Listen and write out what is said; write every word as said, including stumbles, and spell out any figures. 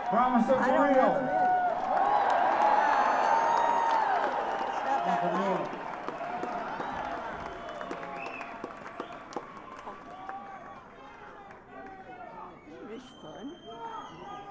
Promise of I the don't real. have them in. It's not that For loud. me. Isn't this fun?